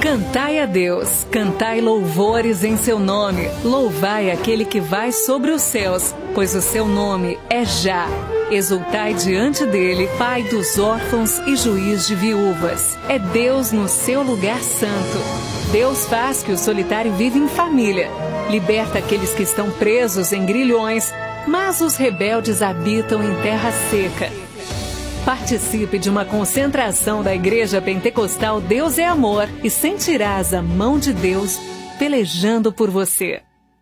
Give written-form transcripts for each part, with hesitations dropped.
Cantai a Deus, cantai louvores em seu nome, louvai aquele que vai sobre os céus, pois o seu nome é Já. Exultai diante dele, Pai dos órfãos e juiz de viúvas. É Deus no seu lugar santo. Deus faz que o solitário viva em família. Liberta aqueles que estão presos em grilhões, mas os rebeldes habitam em terra seca. Participe de uma concentração da Igreja Pentecostal Deus é Amor e sentirás a mão de Deus pelejando por você.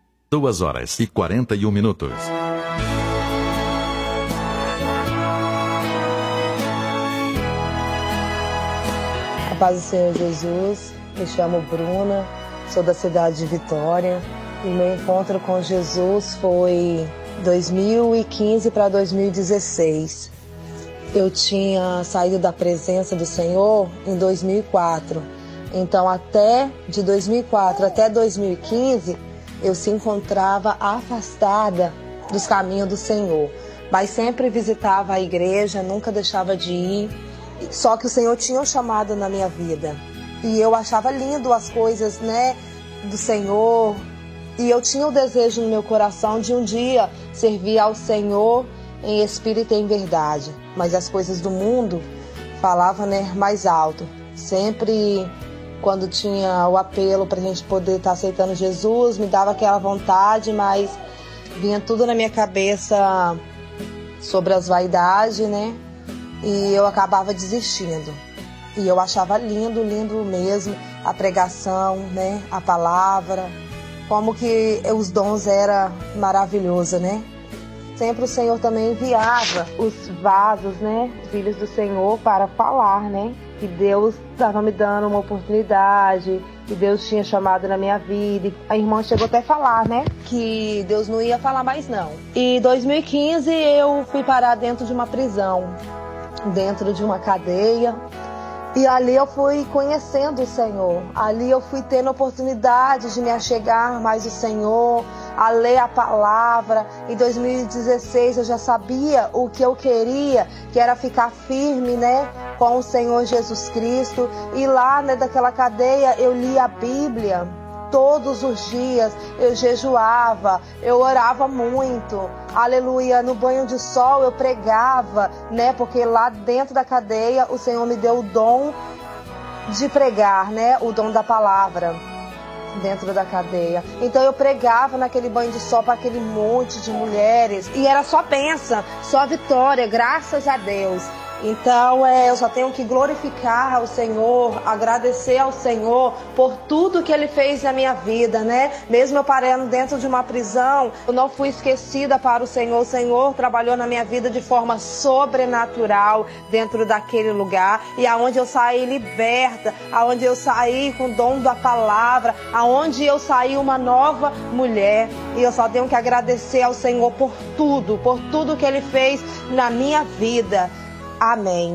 2h41. A paz do Senhor Jesus, me chamo Bruna, sou da cidade de Vitória e meu encontro com Jesus foi 2015 para 2016. Eu tinha saído da presença do Senhor em 2004. Então, de 2004 até 2015, eu se encontrava afastada dos caminhos do Senhor. Mas sempre visitava a igreja, nunca deixava de ir. Só que o Senhor tinha um chamado na minha vida. E eu achava lindo as coisas, do Senhor. E eu tinha o desejo no meu coração de um dia servir ao Senhor em espírito e em verdade, mas as coisas do mundo falavam mais alto. Sempre quando tinha o apelo para a gente poder estar aceitando Jesus, me dava aquela vontade, mas vinha tudo na minha cabeça sobre as vaidades, e eu acabava desistindo. E eu achava lindo, lindo mesmo a pregação, a palavra, como que os dons eram maravilhosos, Sempre o Senhor também enviava os vasos, filhos do Senhor, para falar, que Deus estava me dando uma oportunidade, que Deus tinha chamado na minha vida. E a irmã chegou até a falar, que Deus não ia falar mais não. E em 2015 eu fui parar dentro de uma prisão, dentro de uma cadeia. E ali eu fui conhecendo o Senhor, ali eu fui tendo oportunidade de me achegar mais ao Senhor, a ler a palavra. Em 2016 eu já sabia o que eu queria, que era ficar firme, com o Senhor Jesus Cristo. E lá, daquela cadeia, eu lia a Bíblia todos os dias, eu jejuava, eu orava muito, aleluia. No banho de sol eu pregava, porque lá dentro da cadeia o Senhor me deu o dom de pregar, o dom da palavra dentro da cadeia. Então eu pregava naquele banho de sol para aquele monte de mulheres e era só bênção, só vitória, graças a Deus. Então eu só tenho que glorificar ao Senhor, agradecer ao Senhor por tudo que Ele fez na minha vida, Mesmo eu parando dentro de uma prisão, eu não fui esquecida para o Senhor. O Senhor trabalhou na minha vida de forma sobrenatural dentro daquele lugar. E aonde eu saí liberta, aonde eu saí com o dom da palavra, aonde eu saí uma nova mulher. E eu só tenho que agradecer ao Senhor por tudo que Ele fez na minha vida. Amém.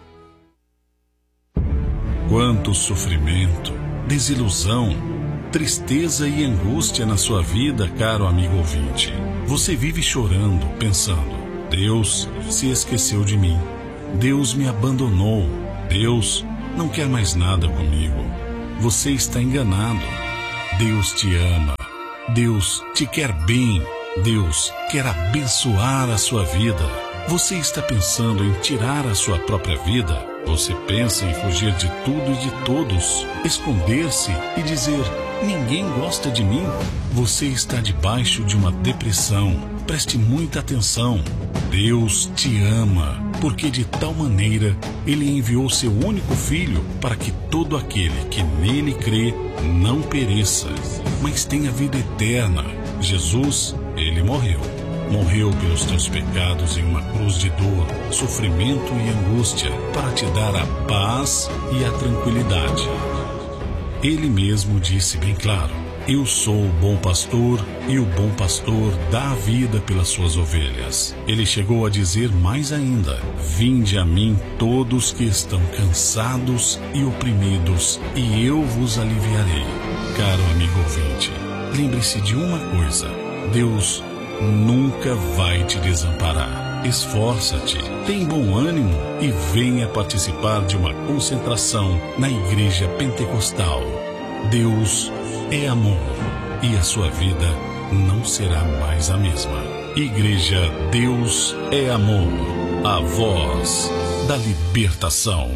Quanto sofrimento, desilusão, tristeza e angústia na sua vida, caro amigo ouvinte. Você vive chorando, pensando: Deus se esqueceu de mim. Deus me abandonou. Deus não quer mais nada comigo. Você está enganado. Deus te ama. Deus te quer bem. Deus quer abençoar a sua vida. Você está pensando em tirar a sua própria vida? Você pensa em fugir de tudo e de todos, esconder-se e dizer: ninguém gosta de mim? Você está debaixo de uma depressão. Preste muita atenção. Deus te ama, porque de tal maneira Ele enviou seu único Filho para que todo aquele que nele crê não pereça, mas tenha vida eterna. Jesus, Ele morreu. Morreu pelos teus pecados em uma cruz de dor, sofrimento e angústia, para te dar a paz e a tranquilidade. Ele mesmo disse bem claro: eu sou o bom pastor, e o bom pastor dá a vida pelas suas ovelhas. Ele chegou a dizer mais ainda: vinde a mim todos que estão cansados e oprimidos, e eu vos aliviarei. Caro amigo ouvinte, lembre-se de uma coisa: Deus nunca vai te desamparar. Esforça-te, tem bom ânimo e venha participar de uma concentração na Igreja Pentecostal. Deus é amor e a sua vida não será mais a mesma. Igreja Deus é Amor, a voz da libertação.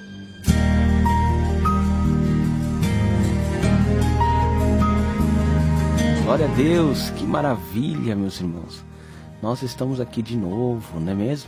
Glória a Deus, que maravilha, meus irmãos. Nós estamos aqui de novo, não é mesmo?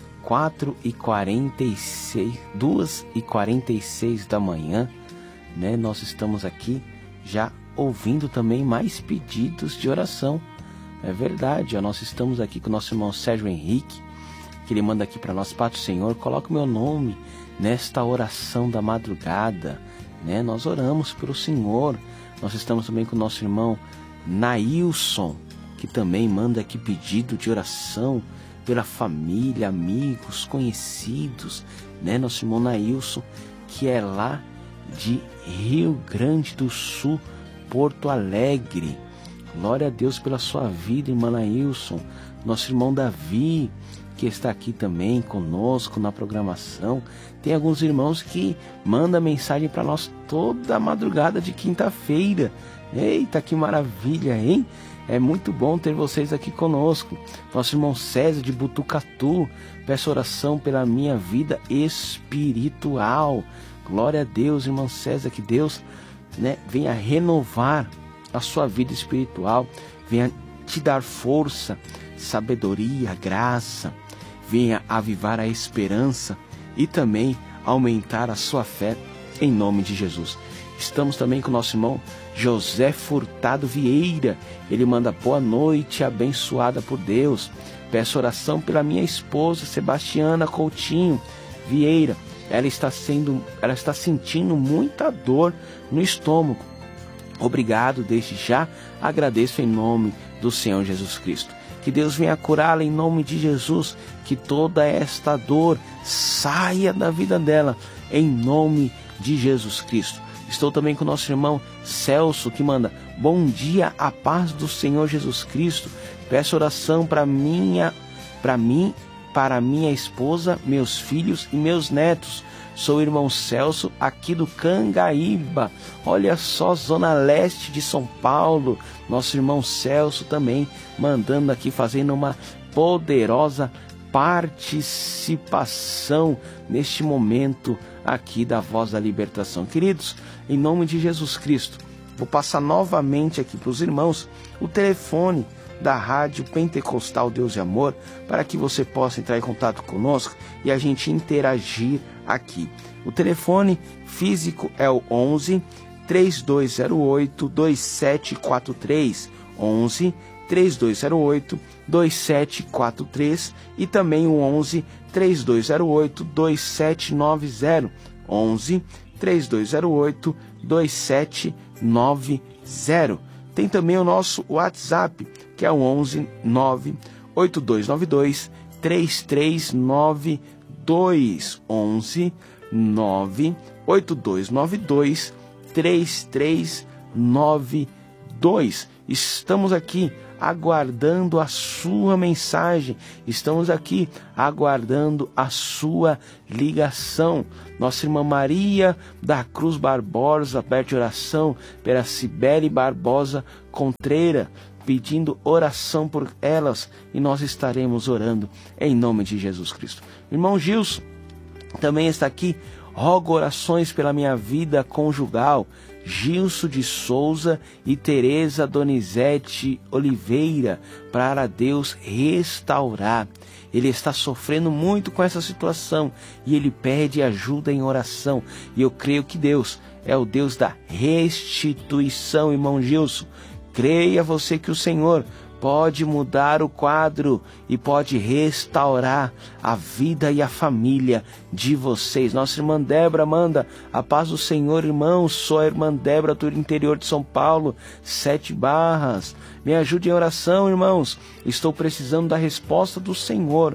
2h46 da manhã, né? Nós estamos aqui já ouvindo também mais pedidos de oração. É verdade, nós estamos aqui com o nosso irmão Sérgio Henrique, que ele manda aqui para nós: Pai do Senhor, coloca o meu nome nesta oração da madrugada, né? Nós oramos pelo Senhor. Nós estamos também com o nosso irmão Nailson, que também manda aqui pedido de oração pela família, amigos, conhecidos, né? Nosso irmão Nailson, que é lá de Rio Grande do Sul, Porto Alegre. Glória a Deus pela sua vida, irmão Nailson. Nosso irmão Davi, que está aqui também conosco na programação. Tem alguns irmãos que mandam mensagem para nós toda madrugada de quinta-feira. Eita, que maravilha, hein? É muito bom ter vocês aqui conosco. Nosso irmão César de Butucatu: peço oração pela minha vida espiritual. Glória a Deus, irmão César, que Deus, né, venha renovar a sua vida espiritual, venha te dar força, sabedoria, graça, venha avivar a esperança e também aumentar a sua fé em nome de Jesus. Estamos também com o nosso irmão José Furtado Vieira. Ele manda: boa noite, abençoada por Deus. Peço oração pela minha esposa Sebastiana Coutinho Vieira. Ela está sentindo muita dor no estômago. Obrigado desde já, agradeço em nome do Senhor Jesus Cristo. Que Deus venha curá-la em nome de Jesus, que toda esta dor saia da vida dela em nome de Jesus Cristo. Estou também com o nosso irmão Celso, que manda: bom dia, a paz do Senhor Jesus Cristo. Peço oração para mim, para minha esposa, meus filhos e meus netos. Sou o irmão Celso, aqui do Cangaíba. Olha só, zona leste de São Paulo. Nosso irmão Celso também mandando aqui, fazendo uma poderosa participação neste momento aqui da Voz da Libertação. Queridos, em nome de Jesus Cristo, vou passar novamente aqui para os irmãos o telefone da Rádio Pentecostal Deus e Amor, para que você possa entrar em contato conosco e a gente interagir aqui. O telefone físico é o 11 3208 2743, 11 3208 2743 e também o 11 3208 2790, 11 3208 2790. Tem também o nosso WhatsApp, que é o 11 98292 3392, 11 98292 3392. Estamos aqui aguardando a sua mensagem, estamos aqui aguardando a sua ligação. Nossa irmã Maria da Cruz Barbosa pede oração pela Cibele Barbosa Contreira, pedindo oração por elas, e nós estaremos orando em nome de Jesus Cristo. Irmão Gilson também está aqui: rogo orações pela minha vida conjugal, Gilson de Souza e Tereza Donizete Oliveira, para Deus restaurar. Ele está sofrendo muito com essa situação e ele pede ajuda em oração. E eu creio que Deus é o Deus da restituição, irmão Gilson. Creia você que o Senhor pode mudar o quadro e pode restaurar a vida e a família de vocês. Nossa irmã Débora manda: a paz do Senhor, irmão. Sou a irmã Débora do interior de São Paulo, 7 Barras. Me ajude em oração, irmãos. Estou precisando da resposta do Senhor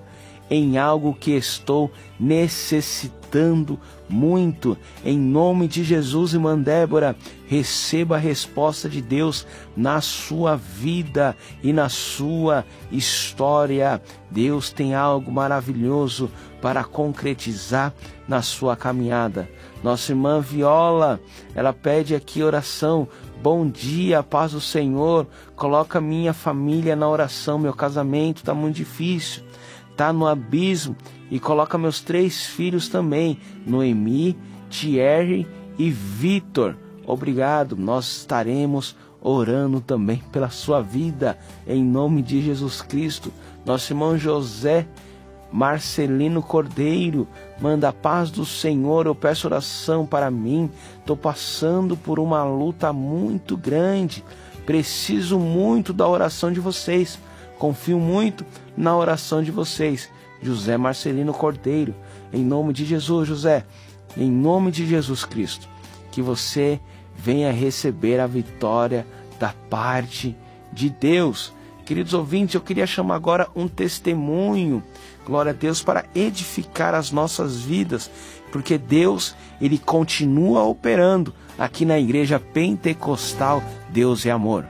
em algo que estou necessitando muito. Em nome de Jesus, irmã Débora, receba a resposta de Deus na sua vida e na sua história. Deus tem algo maravilhoso para concretizar na sua caminhada. Nossa irmã Viola, ela pede aqui oração. Bom dia, paz do Senhor. Coloca minha família na oração. Meu casamento está muito difícil, está no abismo. E coloca meus 3 filhos também, Noemi, Thierry e Vitor. Obrigado, nós estaremos orando também pela sua vida, em nome de Jesus Cristo. Nosso irmão José Marcelino Cordeiro manda a paz do Senhor, eu peço oração para mim. Estou passando por uma luta muito grande, preciso muito da oração de vocês, confio muito na oração de vocês. José Marcelino Cordeiro, em nome de Jesus, José, em nome de Jesus Cristo, que você venha receber a vitória da parte de Deus. Queridos ouvintes, eu queria chamar agora um testemunho, glória a Deus, para edificar as nossas vidas, porque Deus, Ele continua operando aqui na Igreja Pentecostal Deus é Amor.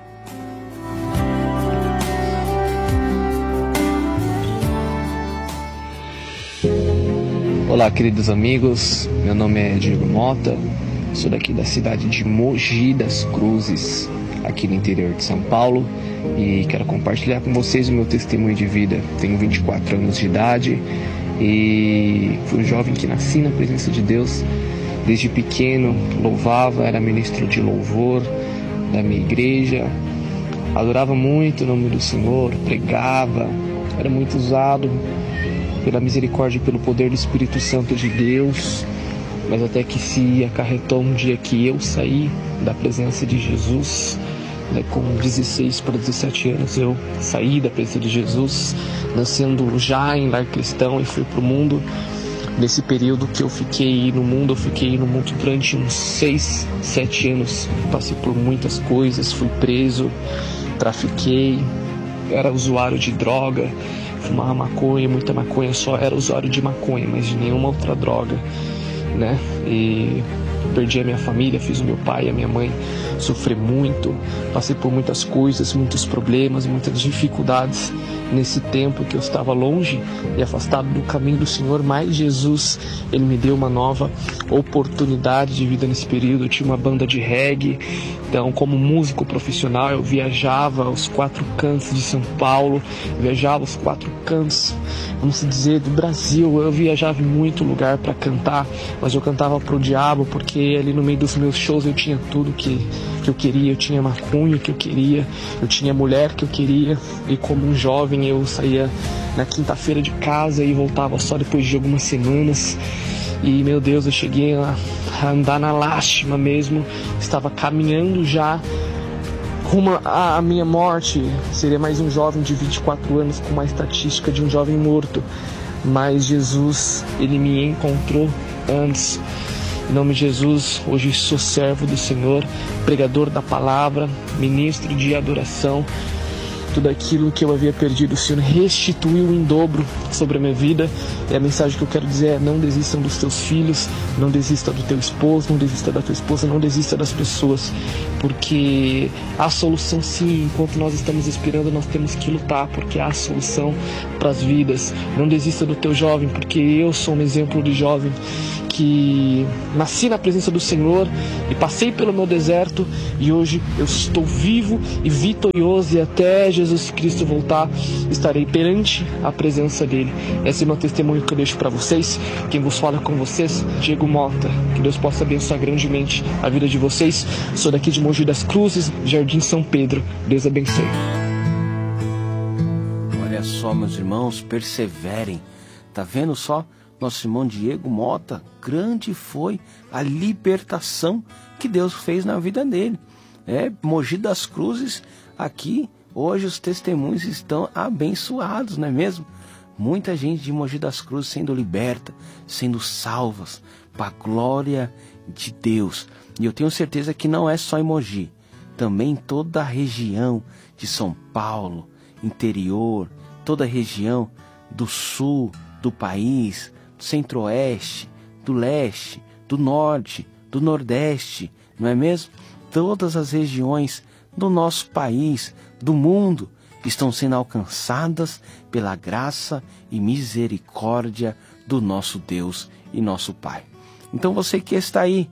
Olá, queridos amigos, meu nome é Diego Mota, sou daqui da cidade de Mogi das Cruzes, aqui no interior de São Paulo, e quero compartilhar com vocês o meu testemunho de vida. Tenho 24 anos de idade e fui um jovem que nasci na presença de Deus. Desde pequeno louvava, era ministro de louvor da minha igreja, adorava muito o nome do Senhor, pregava, era muito usado pela misericórdia e pelo poder do Espírito Santo de Deus, mas até que se acarretou um dia que eu saí da presença de Jesus, com 16 para 17 anos eu saí da presença de Jesus, nascendo já em lar cristão, e fui para o mundo. Nesse período que eu fiquei no mundo durante uns 6, 7 anos, passei por muitas coisas, fui preso, trafiquei, era usuário de droga, fumava maconha, muita maconha, só era usuário de maconha, mas de nenhuma outra droga, né? E perdi a minha família, fiz o meu pai e a minha mãe sofrer muito, passei por muitas coisas, muitos problemas, muitas dificuldades nesse tempo que eu estava longe e afastado do caminho do Senhor, mas Jesus, Ele me deu uma nova oportunidade de vida nesse período. Eu tinha uma banda de reggae, então como músico profissional eu viajava aos 4 cantos de São Paulo, viajava aos 4 cantos, vamos dizer, do Brasil. Eu viajava em muito lugar para cantar, mas eu cantava pro diabo, porque ali no meio dos meus shows eu tinha tudo que eu queria. Eu tinha maconha que eu queria, eu tinha mulher que eu queria, e como um jovem eu saía na quinta-feira de casa e voltava só depois de algumas semanas. E meu Deus, eu cheguei a andar na lástima mesmo, estava caminhando já rumo à minha morte. Seria mais um jovem de 24 anos com uma estatística de um jovem morto, mas Jesus, Ele me encontrou antes. Em nome de Jesus, hoje sou servo do Senhor, pregador da palavra, ministro de adoração. Tudo aquilo que eu havia perdido, o Senhor restituiu em dobro sobre a minha vida. E a mensagem que eu quero dizer é: não desistam dos teus filhos, não desista do teu esposo, não desista da tua esposa, não desista das pessoas, porque há solução sim. Enquanto nós estamos esperando, nós temos que lutar, porque há solução para as vidas. Não desista do teu jovem, porque eu sou um exemplo de jovem que nasci na presença do Senhor e passei pelo meu deserto, e hoje eu estou vivo e vitorioso, e até Jesus Cristo voltar estarei perante a presença dele. Esse é o meu testemunho que eu deixo para vocês. Quem vos fala com vocês, Diego Mota. Que Deus possa abençoar grandemente a vida de vocês. Sou daqui de Mogi das Cruzes, Jardim São Pedro. Deus abençoe. Olha só, meus irmãos, perseverem. Tá vendo só? Nosso irmão Diego Mota, grande foi a libertação que Deus fez na vida dele. Mogi das Cruzes, aqui, hoje os testemunhos estão abençoados, não é mesmo? Muita gente de Mogi das Cruzes sendo liberta, sendo salvas, para a glória de Deus. E eu tenho certeza que não é só em Mogi, também em toda a região de São Paulo, interior, toda a região do sul, do país, do centro-oeste, do leste, do norte, do nordeste, não é mesmo? Todas as regiões do nosso país, do mundo, estão sendo alcançadas pela graça e misericórdia do nosso Deus e nosso Pai. Então você que está aí,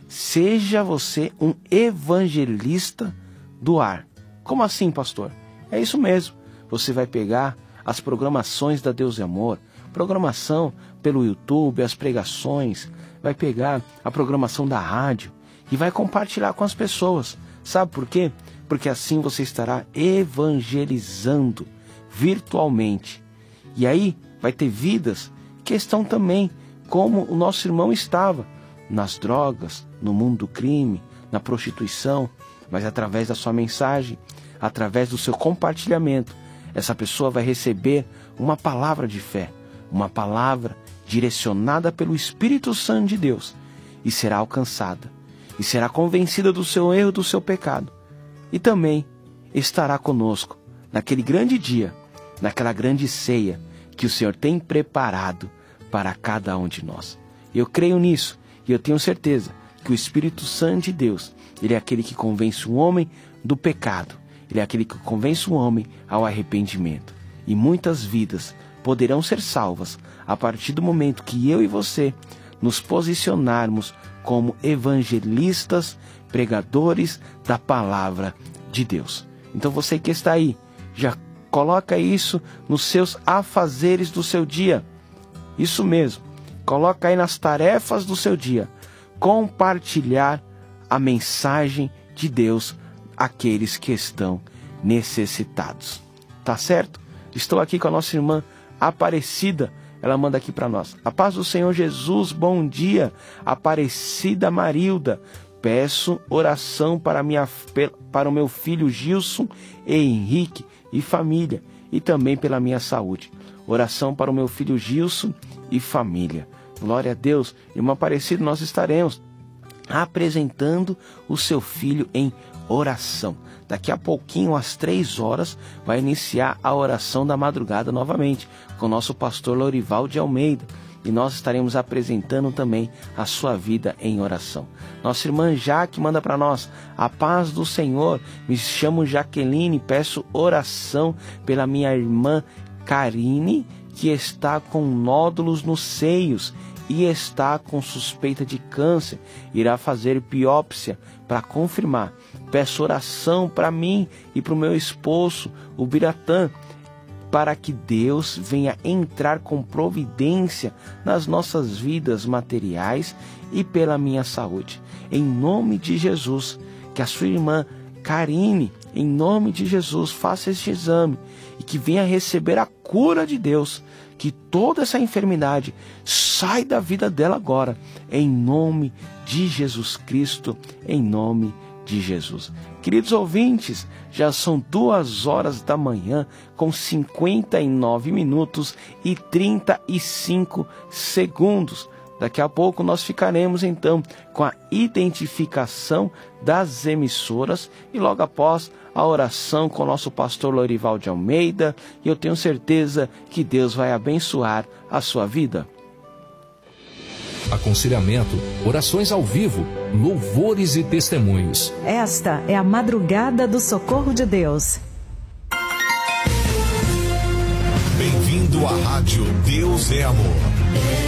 seja você um evangelista do ar. Como assim, pastor? É isso mesmo. Você vai pegar as programações da Deus e Amor, programação pelo YouTube, as pregações, vai pegar a programação da rádio e vai compartilhar com as pessoas. Sabe por quê? Porque assim você estará evangelizando virtualmente. E aí vai ter vidas que estão também como o nosso irmão estava, nas drogas, no mundo do crime, na prostituição, mas através da sua mensagem, através do seu compartilhamento, essa pessoa vai receber uma palavra de fé, uma palavra direcionada pelo Espírito Santo de Deus, e será alcançada, e será convencida do seu erro, do seu pecado, e também estará conosco naquele grande dia, naquela grande ceia que o Senhor tem preparado para cada um de nós. Eu creio nisso, e eu tenho certeza que o Espírito Santo de Deus, ele é aquele que convence o homem do pecado, ele é aquele que convence o homem ao arrependimento. E muitas vidas poderão ser salvas a partir do momento que eu e você nos posicionarmos como evangelistas, pregadores da palavra de Deus. Então você que está aí, já coloca isso nos seus afazeres do seu dia. Isso mesmo, coloca aí nas tarefas do seu dia, compartilhar a mensagem de Deus àqueles que estão necessitados. Tá certo? Estou aqui com a nossa irmã Aparecida. Ela manda aqui para nós: a paz do Senhor Jesus, bom dia, Aparecida Marilda. Peço oração para o meu filho Gilson e Henrique e família, e também pela minha saúde. Oração para o meu filho Gilson e família. Glória a Deus. Irmã Aparecida, nós estaremos apresentando o seu filho em oração. Daqui a pouquinho, às 3 horas, vai iniciar a oração da madrugada novamente, com o nosso pastor Lorival de Almeida. E nós estaremos apresentando também a sua vida em oração. Nossa irmã Jaque manda para nós: a paz do Senhor, me chamo Jaqueline, peço oração pela minha irmã Karine, que está com nódulos nos seios e está com suspeita de câncer, irá fazer biópsia para confirmar. Peço oração para mim e para o meu esposo, o Biratã, para que Deus venha entrar com providência nas nossas vidas materiais e pela minha saúde. Em nome de Jesus, que a sua irmã Karine, em nome de Jesus, faça este exame e que venha receber a cura de Deus, que toda essa enfermidade sai da vida dela agora, em nome de Jesus Cristo, em nome de Jesus. Queridos ouvintes, já são 2 horas da manhã, com 59 minutos e 35 segundos. Daqui a pouco nós ficaremos então com a identificação das emissoras e logo após a oração com o nosso pastor Lorival de Almeida, e eu tenho certeza que Deus vai abençoar a sua vida. Aconselhamento, orações ao vivo, louvores e testemunhos. Esta é a Madrugada do Socorro de Deus. Bem-vindo à Rádio Deus é Amor.